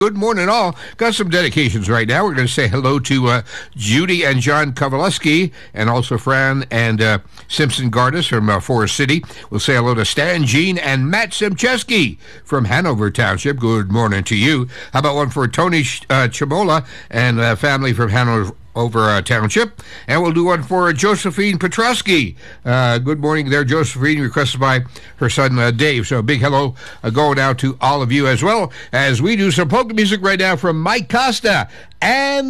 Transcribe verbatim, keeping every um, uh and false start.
Good morning, all. Got some dedications right now. We're going to say hello to uh, Judy and John Kovaleski, and also Fran and uh, Simpson Gardis from uh, Forest City. We'll say hello to Stan, Jean, and Matt Simcheski from Hanover Township. Good morning to you. How about one for Tony uh, Chimola and uh, family from Hanover over uh, Township, and we'll do one for uh, Josephine Petrosky. Uh, good morning there, Josephine, requested by her son uh, Dave. So a big hello uh, going out to all of you, as well as we do some polka music right now from Mike Costa and